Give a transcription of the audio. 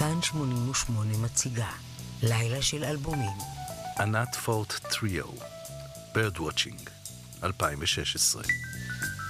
כאן 88 מציגה לילה של אלבומים. ענת פורט טריו, Bird Watching, 2016.